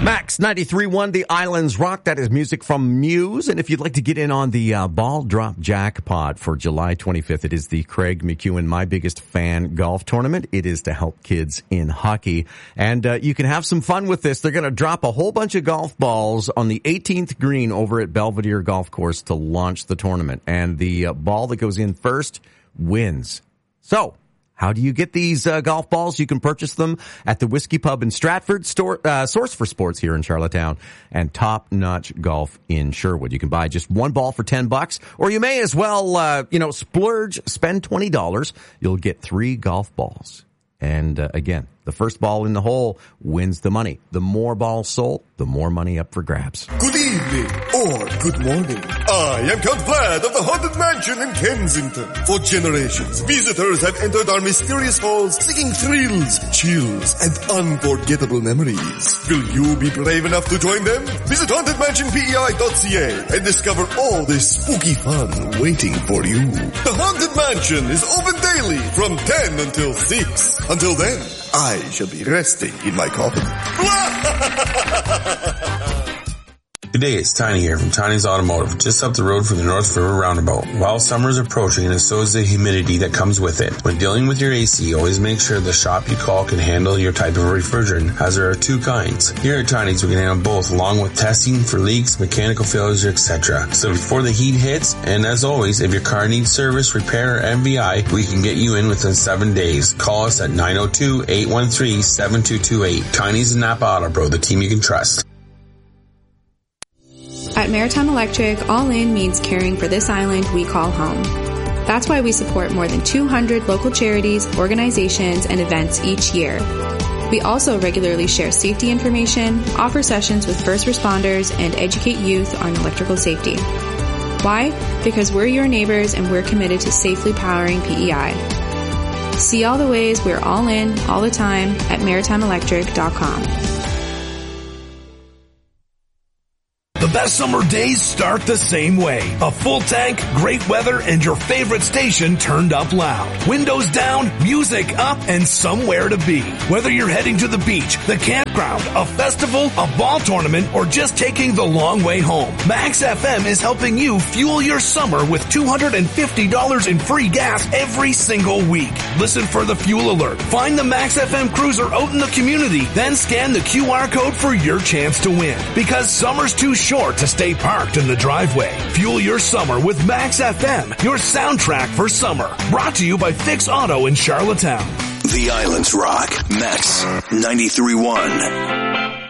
Max 93.1, The Islands Rock. That is music from Muse. And if you'd like to get in on the ball drop jackpot for July 25th, it is the Craig McEwen My Biggest Fan Golf Tournament. It is to help kids in hockey. And you can have some fun with this. They're going to drop a whole bunch of golf balls on the 18th green over at Belvedere Golf Course to launch the tournament. And the ball that goes in first wins. So, how do you get these golf balls? You can purchase them at the Whiskey Pub in Stratford, Source for Sports here in Charlottetown, and Top Notch Golf in Sherwood. You can buy just one ball for $10, or you may as well, splurge, spend $20. You'll get 3 golf balls. And again, the first ball in the hole wins the money. The more balls sold, the more money up for grabs. Good evening or good morning. I am Count Vlad of the Haunted Mansion in Kensington. For generations, visitors have entered our mysterious halls seeking thrills, chills, and unforgettable memories. Will you be brave enough to join them? Visit hauntedmansionpei.ca and discover all this spooky fun waiting for you. The Haunted Mansion is open daily from 10 until 6. Until then, I shall be resting in my coffin. Good day, it's Tiny here from Tiny's Automotive, just up the road from the North River Roundabout. While summer is approaching, and so is the humidity that comes with it. When dealing with your AC, always make sure the shop you call can handle your type of refrigerant, as there are 2 kinds. Here at Tiny's, we can handle both, along with testing for leaks, mechanical failures, etc. So before the heat hits, and as always, if your car needs service, repair, or MVI, we can get you in within 7 days. Call us at 902-813-7228. Tiny's and Napa Auto Pro, the team you can trust. At Maritime Electric, all in means caring for this island we call home. That's why we support more than 200 local charities, organizations, and events each year. We also regularly share safety information, offer sessions with first responders, and educate youth on electrical safety. Why? Because we're your neighbors and we're committed to safely powering PEI. See all the ways we're all in, all the time at maritimeelectric.com. The best summer days start the same way. A full tank, great weather, and your favorite station turned up loud. Windows down, music up, and somewhere to be. Whether you're heading to the beach, the campground, a festival, a ball tournament, or just taking the long way home, Max FM is helping you fuel your summer with $250 in free gas every single week. Listen for the fuel alert. Find the Max FM cruiser out in the community, then scan the QR code for your chance to win. Because summer's too short to stay parked in the driveway. Fuel your summer with Max FM, your soundtrack for summer. Brought to you by Fix Auto in Charlottetown. The Islands Rock, Max 93.1.